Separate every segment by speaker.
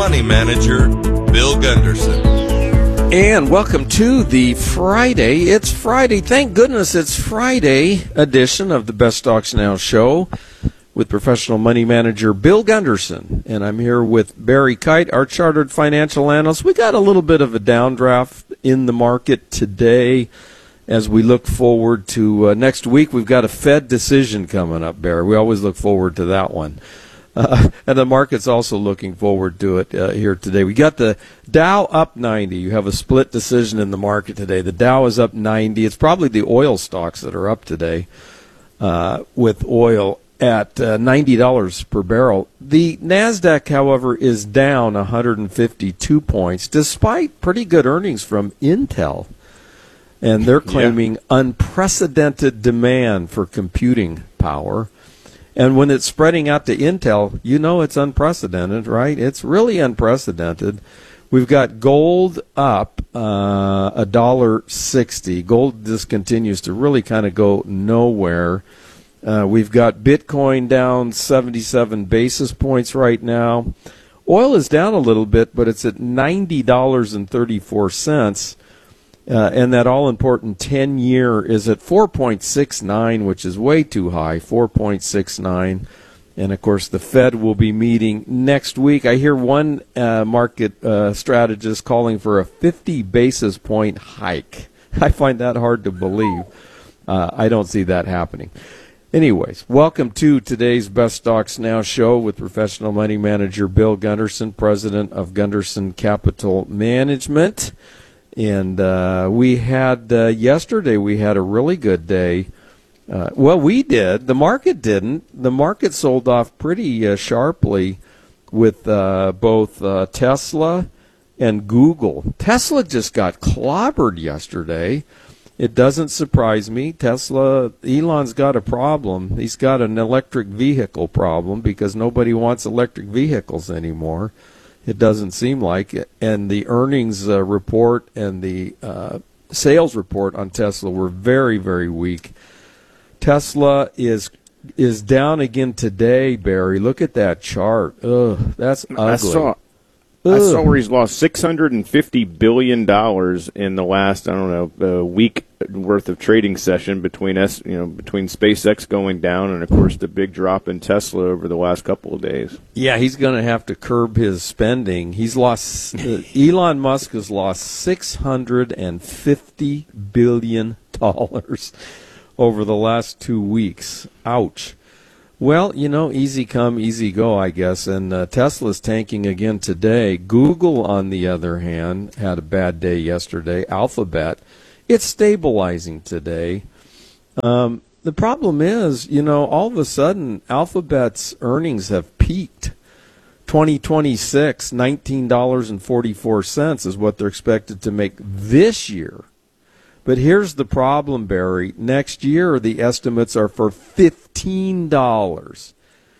Speaker 1: money manager, Bill Gunderson.
Speaker 2: And welcome to the Friday. It's Friday. Thank goodness it's Friday edition of the Best Stocks Now show with professional money manager Bill Gunderson. And I'm here with Barry Kite, our chartered financial analyst. We got a little bit of a downdraft in the market today as we look forward to next week. We've got a Fed decision coming up, Barry. We always look forward to that one. And the market's also looking forward to it here today. We got the Dow up 90. You have a split decision in the market today. The Dow is up 90. It's probably the oil stocks that are up today with oil at $90 per barrel. The NASDAQ, however, is down 152 points despite pretty good earnings from Intel. And they're claiming unprecedented demand for computing power. And when it's spreading out to Intel, you know it's unprecedented, right? It's really unprecedented. We've got gold up $1.60. Gold just continues to really kind of go nowhere. We've got Bitcoin down 77 basis points right now. Oil is down a little bit, but it's at $90.34. And that all-important 10-year is at 4.69, which is way too high, 4.69. And, of course, the Fed will be meeting next week. I hear one market strategist calling for a 50-basis-point hike. I find that hard to believe. I don't see that happening. Anyways, welcome to today's Best Stocks Now show with professional money manager Bill Gunderson, president of Gunderson Capital Management. And we had yesterday we had a really good day. Well, we did. The market didn't. The market sold off pretty sharply with both Tesla and Google. Tesla just got clobbered yesterday. It doesn't surprise me. Elon's got a problem. He's got an electric vehicle problem because nobody wants electric vehicles anymore. It doesn't seem like it. And the earnings report and the sales report on Tesla were very, very weak. Tesla is down again today, Barry. Look at that chart. Ugh, that's ugly.
Speaker 3: I saw where he's lost $650 billion in the last, week worth of trading session between SpaceX going down and, of course, the big drop in Tesla over the last couple of days.
Speaker 2: Yeah, he's going to have to curb his spending. He's lost, Elon Musk has lost $650 billion over the last 2 weeks. Ouch. Well, easy come, easy go, I guess. And Tesla's tanking again today. Google, on the other hand, had a bad day yesterday. Alphabet, it's stabilizing today. The problem is, all of a sudden, Alphabet's earnings have peaked. 2026, $19.44 is what they're expected to make this year. But here's the problem, Barry. Next year, the estimates are for $15.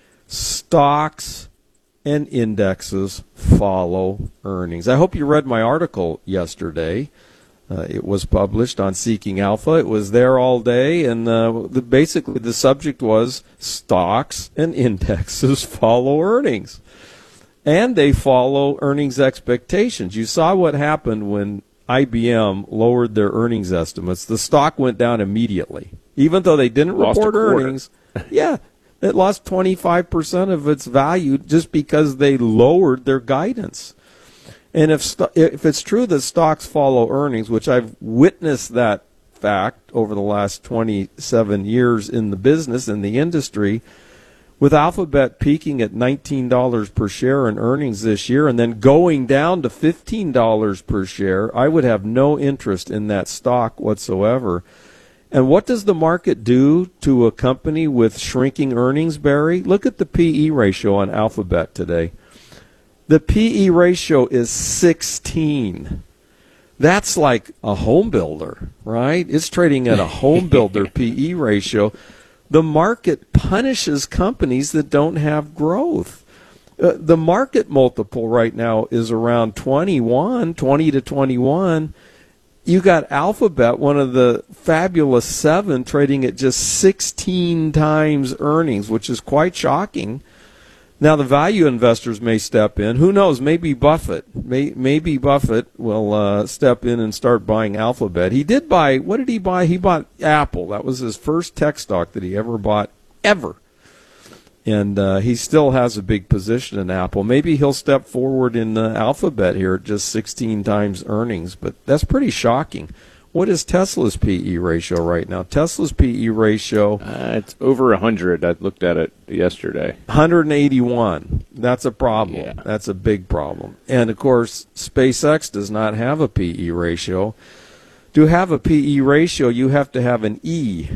Speaker 2: Stocks and indexes follow earnings. I hope you read my article yesterday. It was published on Seeking Alpha. It was there all day, and basically the subject was stocks and indexes follow earnings. And they follow earnings expectations. You saw what happened when IBM lowered their earnings estimates. The stock went down immediately. Even though they didn't report earnings, it lost 25% of its value just because they lowered their guidance. And if it's true that stocks follow earnings, which I've witnessed that fact over the last 27 years in the business, in the industry, with Alphabet peaking at $19 per share in earnings this year and then going down to $15 per share, I would have no interest in that stock whatsoever. And what does the market do to a company with shrinking earnings, Barry? Look at the P/E ratio on Alphabet today. The P/E ratio is 16. That's like a home builder, right? It's trading at a home builder P/E ratio. The market punishes companies that don't have growth. The market multiple right now is around 20 to 21. You got Alphabet, one of the fabulous 7, trading at just 16 times earnings, which is quite shocking. Now, the value investors may step in. Who knows? Maybe Buffett. Maybe Buffett will step in and start buying Alphabet. He did buy, what did he buy? He bought Apple. That was his first tech stock that he ever bought, ever. And he still has a big position in Apple. Maybe he'll step forward in Alphabet here at just 16 times earnings. But that's pretty shocking. What is Tesla's P/E ratio right now? Tesla's P/E ratio...
Speaker 3: it's over 100. I looked at it yesterday.
Speaker 2: 181. That's a problem.
Speaker 3: Yeah.
Speaker 2: That's a big problem. And, of course, SpaceX does not have a P/E ratio. To have a P/E ratio, you have to have an E.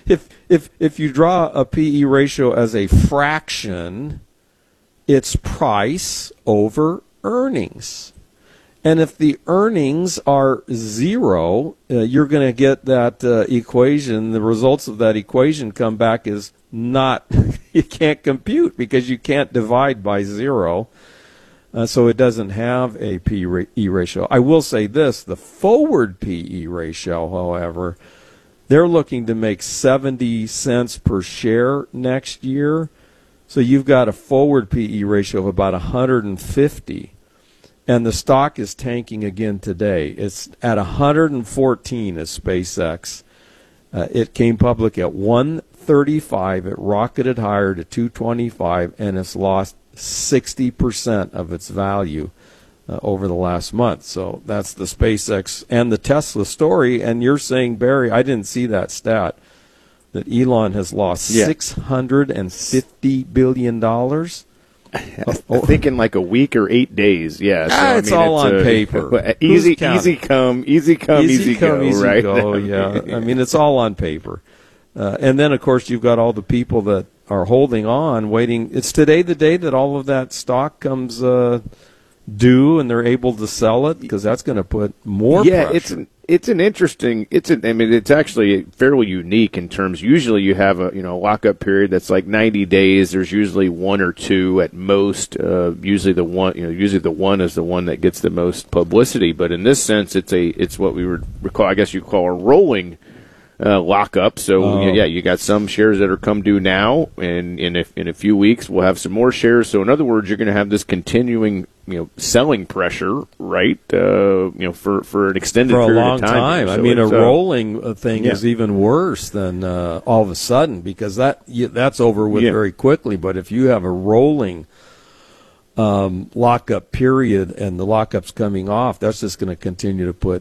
Speaker 2: If you draw a P/E ratio as a fraction, it's price over earnings. And if the earnings are zero, you're going to get that equation. The results of that equation come back as not, you can't compute because you can't divide by zero. So it doesn't have a P/E ratio. I will say this, the forward P/E ratio, however, they're looking to make 70 cents per share next year. So you've got a forward P/E ratio of about 150. And the stock is tanking again today. It's at 114 as SpaceX. It came public at 135. It rocketed higher to 225, and it's lost 60% of its value over the last month. So that's the SpaceX and the Tesla story. And you're saying, Barry, I didn't see that stat, that Elon has lost $650 billion.
Speaker 3: I think in like a week or 8 days, yeah. So,
Speaker 2: it's all on paper.
Speaker 3: Easy come, easy go, right?
Speaker 2: Yeah. I mean, it's all on paper. And then, of course, you've got all the people that are holding on, waiting. It's today the day that all of that stock comes due and they're able to sell it, because that's going to put more pressure.
Speaker 3: It's actually fairly unique in terms. Usually you have a lockup period that's like 90 days. There's usually one or two at most. Usually the one is the one that gets the most publicity. But in this sense, it's what we would recall, I guess you call a rolling lockup. So you got some shares that are come due now, and in a few weeks we'll have some more shares. So in other words, you're going to have this continuing selling pressure, right? For an extended
Speaker 2: for a
Speaker 3: period
Speaker 2: long
Speaker 3: of time.
Speaker 2: So
Speaker 3: So
Speaker 2: I mean, a rolling thing is even worse than all of a sudden, because that's over with very quickly. But if you have a rolling lockup period and the lockup's coming off, that's just going to continue to put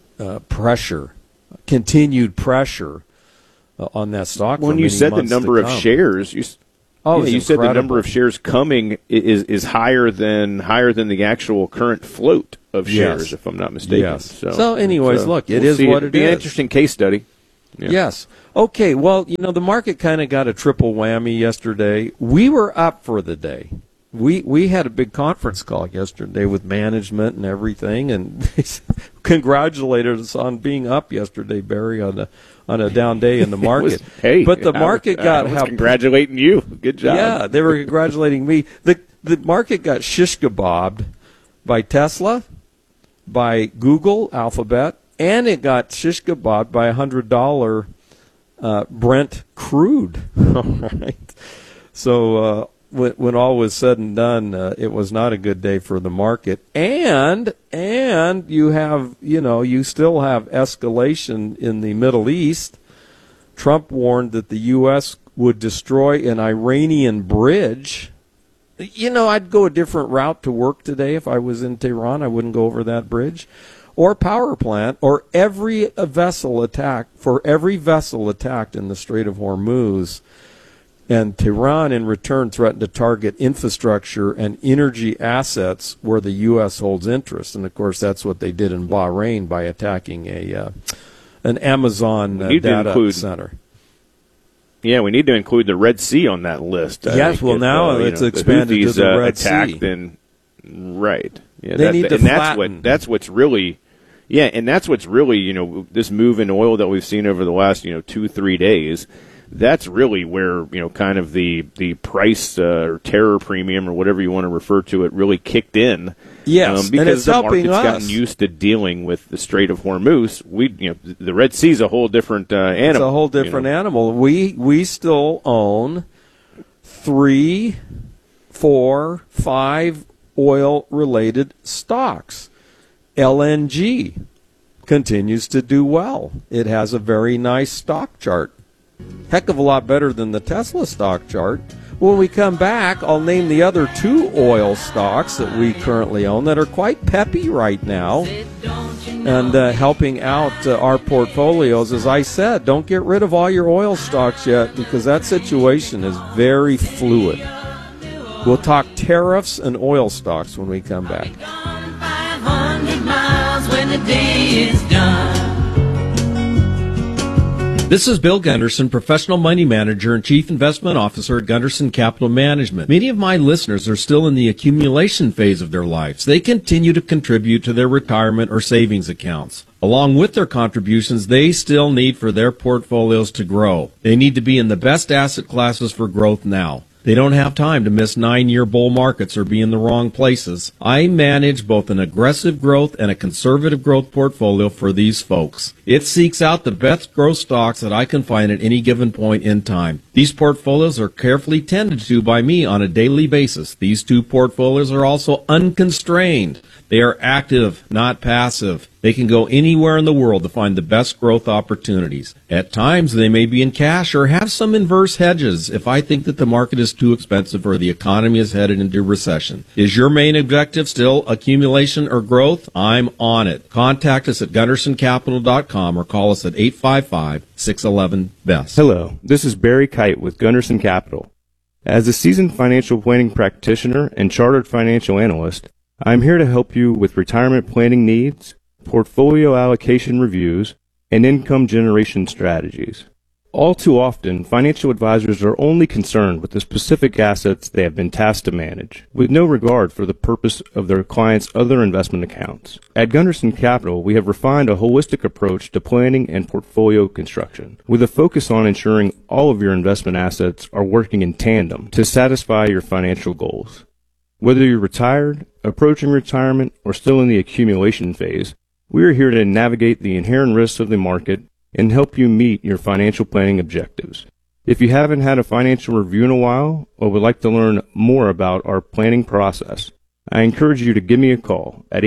Speaker 2: continued pressure on that stock.
Speaker 3: When you said the number of shares, you said the number of shares coming is higher than the actual current float of shares, if I'm not mistaken.
Speaker 2: Yes. So anyways, look, it is what it is.
Speaker 3: It'll be an interesting case study. Yeah.
Speaker 2: Yes. Okay, well, the market kind of got a triple whammy yesterday. We were up for the day. We had a big conference call yesterday with management and everything, and they congratulated us on being up yesterday, Barry, on a down day in the market. But the market got
Speaker 3: congratulating you. Good job.
Speaker 2: Yeah, they were congratulating me. The market got shish kebabbed by Tesla, by Google, Alphabet, and it got shish kebabbed by $100 Brent crude. All right. So when all was said and done, it was not a good day for the market. And you have, you still have escalation in the Middle East. Trump warned that the U.S. would destroy an Iranian bridge. I'd go a different route to work today if I was in Tehran. I wouldn't go over that bridge. Or power plant, or for every vessel attacked in the Strait of Hormuz. And Tehran, in return, threatened to target infrastructure and energy assets where the U.S. holds interest. And, of course, that's what they did in Bahrain by attacking an Amazon data center.
Speaker 3: Yeah, we need to include the Red Sea on that list.
Speaker 2: Yes, now it's expanded to the Red Sea.
Speaker 3: Right. Yeah,
Speaker 2: they need to flatten.
Speaker 3: That's what's really, this move in oil that we've seen over the last, 2-3 days. That's really where, kind of the price or terror premium or whatever you want to refer to it really kicked in.
Speaker 2: Yes,
Speaker 3: because
Speaker 2: and it's
Speaker 3: the market's
Speaker 2: gotten
Speaker 3: used to dealing with the Strait of Hormuz. The Red Sea is a whole different animal.
Speaker 2: It's a whole different animal. We still own 3 4, 5 oil-related stocks. LNG continues to do well. It has a very nice stock chart. Heck of a lot better than the Tesla stock chart. When we come back, I'll name the other 2 oil stocks that we currently own that are quite peppy right now and helping out our portfolios. As I said, don't get rid of all your oil stocks yet because that situation is very fluid. We'll talk tariffs and oil stocks when we come back.
Speaker 4: 500 miles when the day is done.
Speaker 5: This is Bill Gunderson, professional money manager and chief investment officer at Gunderson Capital Management. Many of my listeners are still in the accumulation phase of their lives. They continue to contribute to their retirement or savings accounts. Along with their contributions, they still need for their portfolios to grow. They need to be in the best asset classes for growth now. They don't have time to miss 9-year bull markets or be in the wrong places. I manage both an aggressive growth and a conservative growth portfolio for these folks. It seeks out the best growth stocks that I can find at any given point in time. These portfolios are carefully tended to by me on a daily basis. These 2 portfolios are also unconstrained. They are active, not passive. They can go anywhere in the world to find the best growth opportunities. At times, they may be in cash or have some inverse hedges if I think that the market is too expensive or the economy is headed into recession. Is your main objective still accumulation or growth? I'm on it. Contact us at GundersonCapital.com or call us at 855-611-BEST.
Speaker 3: Hello, this is Barry Kite with Gunderson Capital. As a seasoned financial planning practitioner and chartered financial analyst, I'm here to help you with retirement planning needs, portfolio allocation reviews, and income generation strategies. All too often, financial advisors are only concerned with the specific assets they have been tasked to manage, with no regard for the purpose of their clients' other investment accounts. At Gunderson Capital, we have refined a holistic approach to planning and portfolio construction, with a focus on ensuring all of your investment assets are working in tandem to satisfy your financial goals. Whether you're retired, approaching retirement, or still in the accumulation phase, we are here to navigate the inherent risks of the market and help you meet your financial planning objectives. If you haven't had a financial review in a while or would like to learn more about our planning process, I encourage you to give me a call at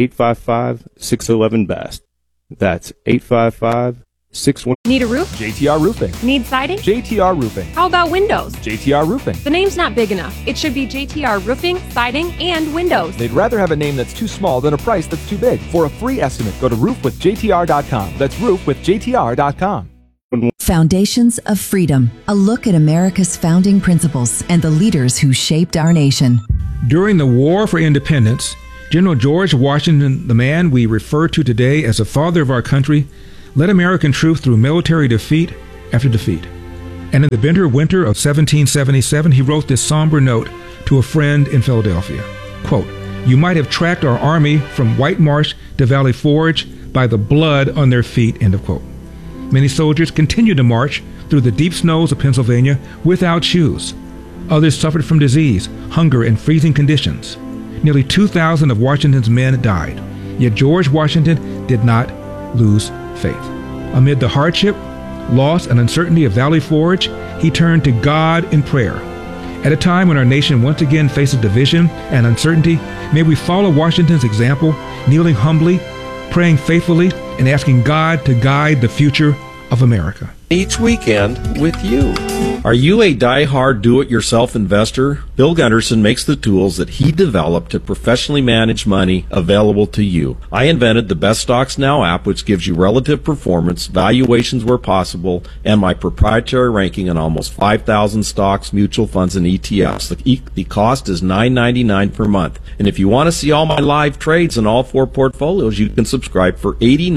Speaker 3: 855-611-BEST. That's 855-611.
Speaker 6: Need a roof?
Speaker 7: JTR Roofing.
Speaker 6: Need siding?
Speaker 7: JTR Roofing.
Speaker 6: How about windows?
Speaker 7: JTR Roofing.
Speaker 6: The name's not big enough. It should be JTR Roofing, Siding, and Windows.
Speaker 7: They'd rather have a name that's too small than a price that's too big. For a free estimate, go to roofwithjtr.com. That's roofwithjtr.com.
Speaker 8: Foundations of Freedom, a look at America's founding principles and the leaders who shaped our nation.
Speaker 9: During the War for Independence, General George Washington, the man we refer to today as the father of our country, led American troops through military defeat after defeat. And in the bitter winter of 1777, he wrote this somber note to a friend in Philadelphia. Quote, "You might have tracked our army from White Marsh to Valley Forge by the blood on their feet," end of quote. Many soldiers continued to march through the deep snows of Pennsylvania without shoes. Others suffered from disease, hunger, and freezing conditions. Nearly 2,000 of Washington's men died. Yet George Washington did not lose faith. Amid the hardship, loss, and uncertainty of Valley Forge, he turned to God in prayer. At a time when our nation once again faces division and uncertainty, may we follow Washington's example, kneeling humbly, praying faithfully, and asking God to guide the future of America.
Speaker 2: Each weekend with you.
Speaker 5: Are you a die-hard do-it-yourself investor? Bill Gunderson makes the tools that he developed to professionally manage money available to you. I invented the Best Stocks Now app, which gives you relative performance, valuations where possible, and my proprietary ranking on almost 5,000 stocks, mutual funds, and ETFs. The cost is $9.99 per month. And if you want to see all my live trades in all 4 portfolios, you can subscribe for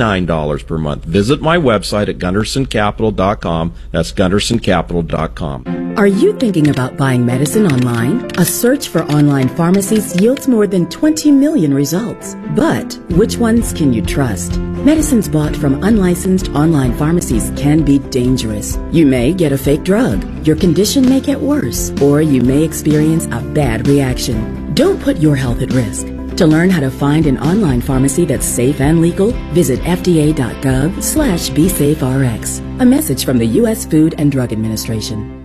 Speaker 5: $89 per month. Visit my website at GundersonCapital.com. That's GundersonCapital.com.
Speaker 10: Are you thinking about buying medicine online? A search for online pharmacies yields more than 20 million results. But which ones can you trust? Medicines bought from unlicensed online pharmacies can be dangerous. You may get a fake drug, your condition may get worse, or you may experience a bad reaction. Don't put your health at risk. To learn how to find an online pharmacy that's safe and legal, visit fda.gov/BeSafeRx. A message from the U.S. Food and Drug Administration.